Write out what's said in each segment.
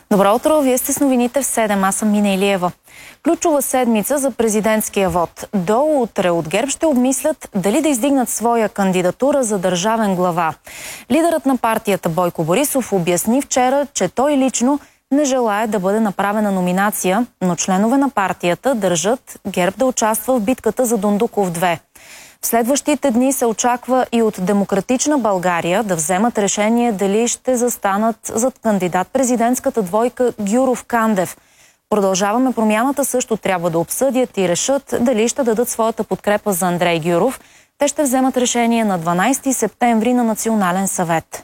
Добро утро, вие сте с новините в 7, аз съм Мина Илиева. Ключова седмица за президентския вод. До утре от ГЕРБ ще обмислят дали да издигнат своя кандидатура за държавен глава. Лидерът на партията Бойко Борисов обясни вчера, че той лично не желае да бъде направена номинация, но членове на партията държат ГЕРБ да участва в битката за Дондуков 2. В следващите дни се очаква и от Демократична България да вземат решение дали ще застанат зад кандидат-президентската двойка Гюров-Кандев. Продължаваме промяната също трябва да обсъдят и решат дали ще дадат своята подкрепа за Андрей Гюров. Те ще вземат решение на 12 септември на Национален съвет.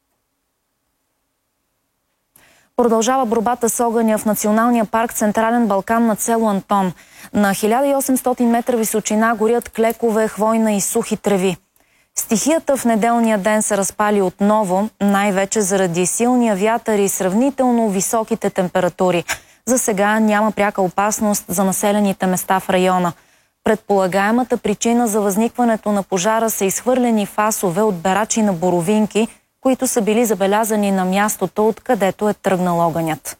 Продължава борбата с огъня в Националния парк Централен Балкан над село Антон. На 1800 метра височина горят клекове, хвойна и сухи треви. Стихията в неделния ден се разпали отново, най-вече заради силния вятър и сравнително високите температури. За сега няма пряка опасност за населените места в района. Предполагаемата причина за възникването на пожара са изхвърлени фасове от берачи на боровинки, които са били забелязани на мястото, откъдето е тръгнал огънят.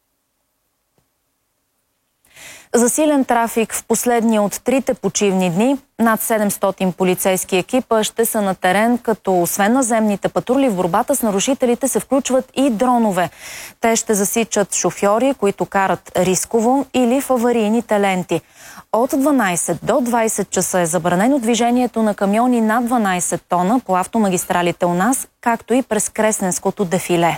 Засилен трафик в последния от трите почивни дни. Над 700 полицейски екипа ще са на терен, като освен наземните патрули в борбата с нарушителите се включват и дронове. Те ще засичат шофьори, които карат рисково или в аварийните ленти. От 12 до 20 часа е забранено движението на камиони над 12 тона по автомагистралите у нас, както и през Кресненското дефиле.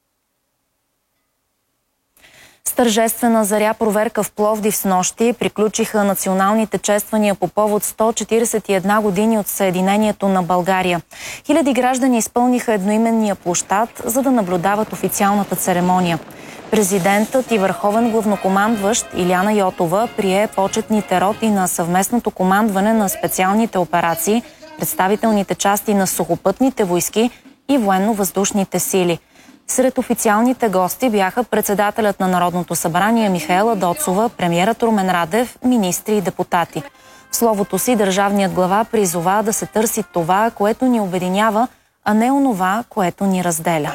С тържествена заря проверка в Пловдив снощи приключиха националните чествания по повод 141 години от съединението на България. Хиляди граждани изпълниха едноименния площад, за да наблюдават официалната церемония. Президентът и върховен главнокомандващ Илияна Йотова прие почетните роти на съвместното командване на специалните операции, представителните части на сухопътните войски и военно-въздушните сили. Сред официалните гости бяха председателят на Народното събрание Михаела Доцова, премиерът Румен Радев, министри и депутати. В словото си държавният глава призова да се търси това, което ни обединява, а не онова, което ни разделя.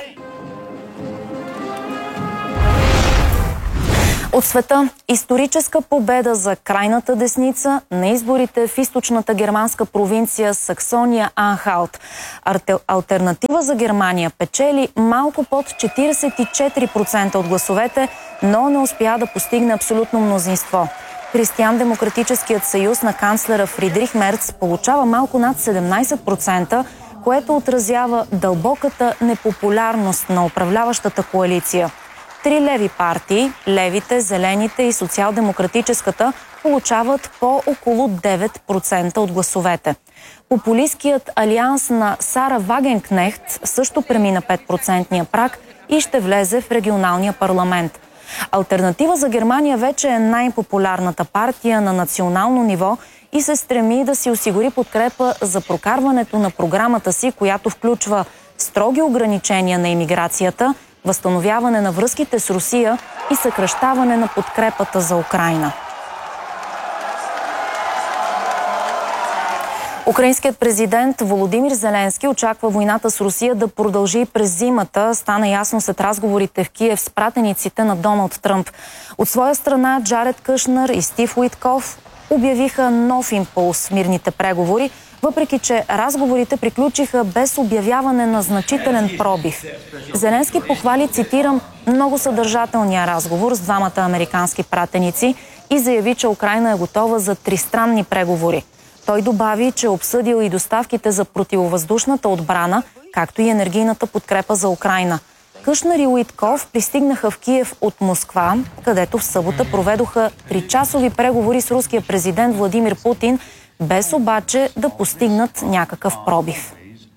От света историческа победа за крайната десница на изборите в източната германска провинция Саксония-Анхалт. Алтернатива за Германия печели малко под 44% от гласовете, но не успя да постигне абсолютно мнозинство. Християн-демократическият съюз на канцлера Фридрих Мерц получава малко над 17%, което отразява дълбоката непопулярност на управляващата коалиция. Три леви партии, левите, зелените и социал-демократическата, получават по около 9% от гласовете. Популисткият алианс на Сара Вагенкнехт също премина 5% праг и ще влезе в регионалния парламент. Алтернатива за Германия вече е най-популярната партия на национално ниво и се стреми да си осигури подкрепа за прокарването на програмата си, която включва строги ограничения на имиграцията, възстановяване на връзките с Русия и съкращаване на подкрепата за Украйна. Украинският президент Володимир Зеленски очаква войната с Русия да продължи през зимата. Стана ясно след разговорите в Киев с пратениците на Доналд Тръмп. От своя страна Джаред Кушнер и Стив Уитков обявиха нов импулс в мирните преговори, въпреки че разговорите приключиха без обявяване на значителен пробив. Зеленски похвали, цитирам, много съдържателния разговор с двамата американски пратеници и заяви, че Украйна е готова за тристранни преговори. Той добави, че обсъдил и доставките за противовъздушната отбрана, както и енергийната подкрепа за Украйна. Кушнер и Уитков пристигнаха в Киев от Москва, където в събота проведоха 3-часови преговори с руския президент Владимир Путин, без обаче да постигнат някакъв пробив.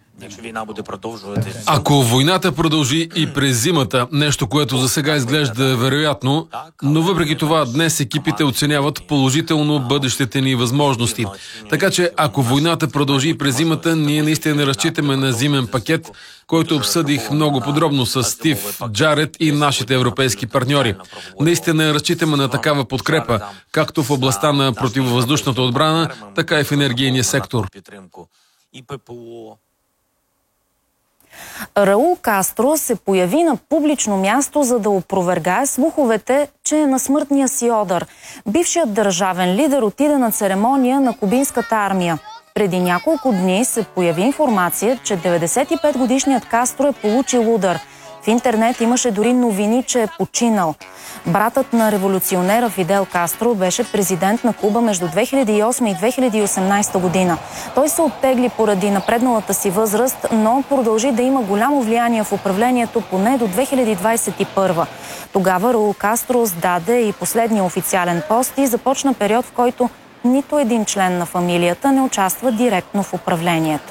Ако войната продължи и през зимата, нещо, което за сега изглежда вероятно, но въпреки това днес екипите оценяват положително бъдещите ни възможности. Така че ако войната продължи и през зимата, ние наистина разчитаме на зимен пакет, който обсъдих много подробно с Стив, Джаред и нашите европейски партньори. Наистина разчитаме на такава подкрепа, както в областта на противовъздушната отбрана, така и в енергийния сектор. Раул Кастро се появи на публично място, за да опровергае слуховете, че е на смъртния си одър. Бившият държавен лидер отиде на церемония на кубинската армия. Преди няколко дни се появи информация, че 95-годишният Кастро е получил удар. В интернет имаше дори новини, че е починал. Братът на революционера Фидел Кастро беше президент на Куба между 2008 и 2018 година. Той се оттегли поради напредналата си възраст, но продължи да има голямо влияние в управлението поне до 2021. Тогава Раул Кастро сдаде и последния официален пост и започна период, в който нито един член на фамилията не участва директно в управлението.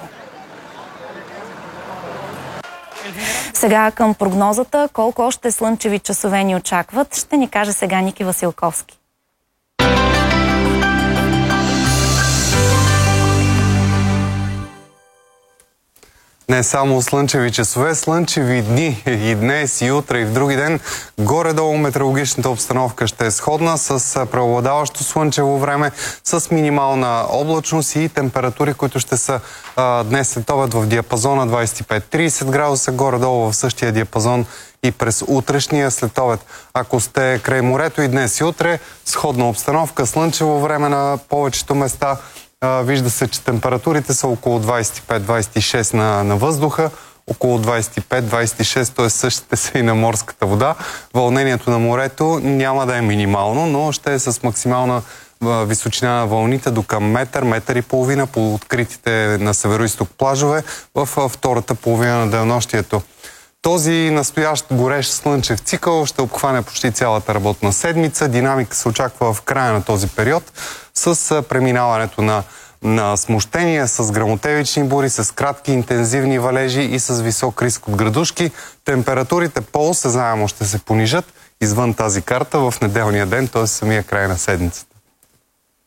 Сега към прогнозата. Колко още слънчеви часове ни очакват, ще ни каже сега Ники Василковски. Не само слънчеви часове, слънчеви дни и днес, и утре, и в други ден. Горе-долу метеорологичната обстановка ще е сходна с преобладаващо слънчево време, с минимална облачност и температури, които ще са днес след обед в диапазона 25-30 градуса, горе-долу в същия диапазон и през утрешния след обед. Ако сте край морето и днес и утре, сходна обстановка, слънчево време на повечето места. Вижда се, че температурите са около 25-26 на въздуха, около 25-26, т.е. същите са и на морската вода. Вълнението на морето няма да е минимално, но ще е с максимална височина на вълните до към метър и половина по откритите на североизток плажове в втората половина на денонощието. Този настоящ горещ слънчев цикъл ще обхване почти цялата работна седмица. Динамика се очаква в края на този период с преминаването на смущения, с гръмотевични бури, с кратки интензивни валежи и с висок риск от градушки. Температурите по-осезаемо ще се понижат извън тази карта в неделния ден, т.е. самия край на седмицата.